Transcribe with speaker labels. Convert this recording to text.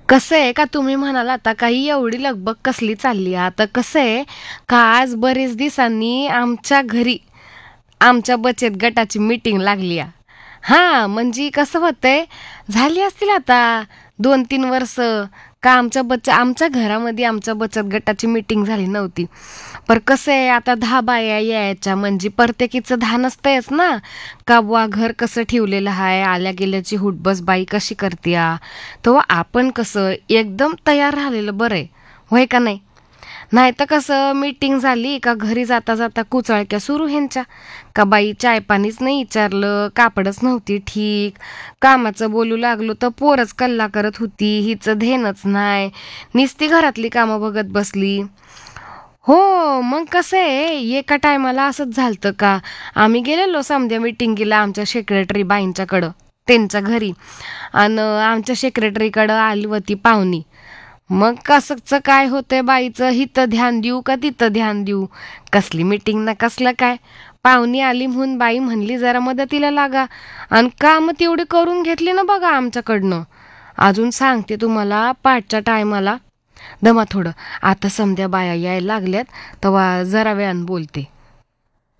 Speaker 1: कसं आहे का तुम्ही म्हणाल आता काही एवढी लगबग कसली चालली आहे? आता कसं आहे का आज बरेच दिवसांनी आमच्या घरी आमच्या बचत गटाची मीटिंग लागली आहे. हां, म्हणजे कसं होतंय, झाली असतील आता 2-3 वर्ष का आमच्या घरामध्ये आमच्या बचत गटाची मीटिंग झाली नव्हती. पण कसं आहे आता 10 बाया यायच्या म्हणजे प्रत्येकीचं 10 नसतंयच ना, का बुवा घर कसं ठेवलेलं आहे, आल्या गेल्याची हुटबस बाई कशी करत्या. तेव्हा आपण कसं एकदम तयार राहिलेलं बरं आहे, होय का नाही? नाहीतर कसं मीटिंग झाली का घरी जाता जाता कुचाळक्या सुरू ह्यांच्या का बाई चाय पाणीच नाही विचारलं, कापडच नव्हती ठीक, कामाचं बोलू लागलो तर पोरच कल्ला करत होती, हिचं ध्येनच नाही, नुसती घरातली कामं बघत बसली. हो, मग कसं आहे एका टायमाला असंच झालतं का आम्ही गेलेलो समद्या मीटिंगला आमच्या सेक्रेटरी बाईंच्याकडं त्यांच्या घरी आणि आमच्या सेक्रेटरीकडं आली होती पाहुणी. मग कसंच काय होतंय बाईचं हिथं ध्यान देऊ का तिथं ध्यान देऊ, कसली मीटिंग ना कसलं काय. पाहुणी आली म्हणून बाई म्हणली जरा मदतीला लागा आणि काम तेवढी करून घेतली ना बघा आमच्याकडनं. अजून सांगते तुम्हाला पाठच्या टायमाला दमा थोडं, आता समध्या बाया यायला लागल्यात तेव्हा जरा वेळानं बोलते.